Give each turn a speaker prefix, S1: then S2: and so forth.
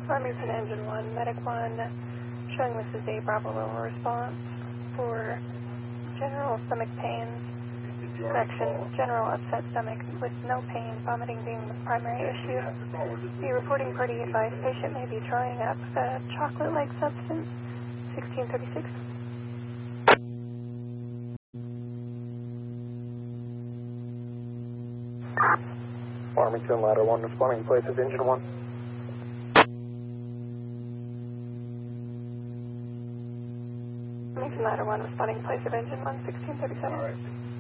S1: Farmington Engine 1, Medic 1, showing this is a Bravo level response for general stomach pain, correction, general upset stomach with no pain, vomiting being the primary issue. The reporting party advised patient may be trying up a chocolate-like substance, 1636.
S2: Farmington, ladder 1, responding place of engine 1.
S1: Farmington, ladder 1, responding place of engine 1, 1637.